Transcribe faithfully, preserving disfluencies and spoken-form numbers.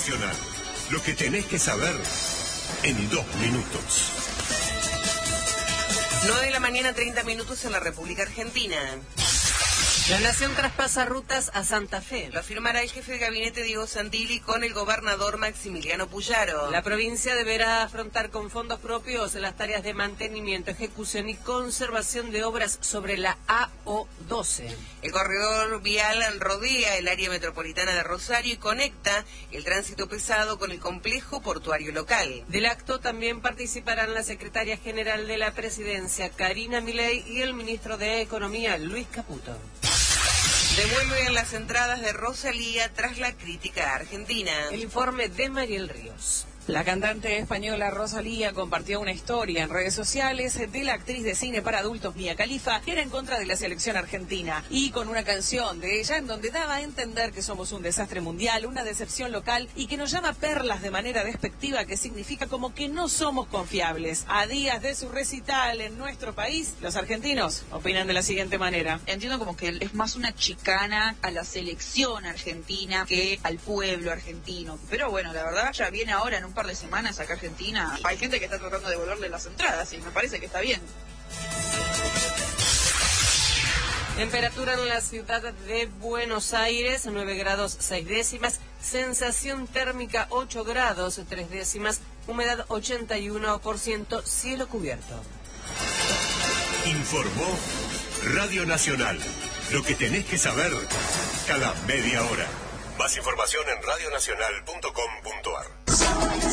Nacional. Lo que tenés que saber en dos minutos. nueve de la mañana, treinta minutos en la República Argentina. La Nación traspasa rutas a Santa Fe. Lo afirmará el jefe de gabinete Diego Santilli con el gobernador Maximiliano Puyaro. La provincia deberá afrontar con fondos propios las tareas de mantenimiento, ejecución y conservación de obras sobre la A O doce. El corredor vial rodea el área metropolitana de Rosario y conecta el tránsito pesado con el complejo portuario local. Del acto también participarán la secretaria general de la presidencia, Karina Milei, y el ministro de Economía, Luis Caputo. Devuelven las entradas de Rosalía tras la crítica a Argentina. El informe de Mariel Ríos. La cantante española Rosalía compartió una historia en redes sociales de la actriz de cine para adultos Mia Khalifa, que era en contra de la selección argentina, y con una canción de ella en donde daba a entender que somos un desastre mundial, una decepción local y que nos llama perlas de manera despectiva, que significa como que no somos confiables. A días de su recital en nuestro país, los argentinos opinan de la siguiente manera. Entiendo como que es más una chicana a la selección argentina que al pueblo argentino, pero bueno, la verdad ya viene ahora en un par de semanas acá a Argentina. Hay gente que está tratando de devolverle las entradas y me parece que está bien. Temperatura en la ciudad de Buenos Aires, nueve grados seis décimas, sensación térmica ocho grados tres décimas, humedad ochenta y uno por ciento, cielo cubierto. Informó Radio Nacional. Lo que tenés que saber cada media hora. Más información en radionacional punto com punto ar.